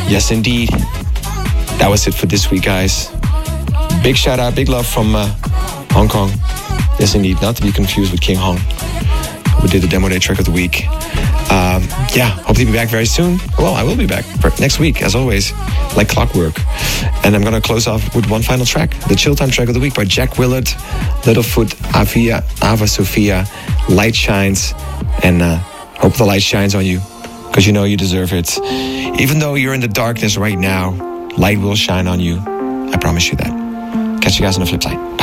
Yes, indeed. That was it for this week, guys. Big shout out, big love from Hong Kong. Yes, indeed. Not to be confused with King Hong, who did the Demo Day track of the week. Hope to be back very soon. Well, I will be back next week, as always, like clockwork. And I'm going to close off with one final track, the Chill Time track of the week by Jack Willard, Littlefoot, Ava Sophia, Light Shines, and hope the light shines on you, because you know you deserve it. Even though you're in the darkness right now, light will shine on you. I promise you that. Catch you guys on the flip side.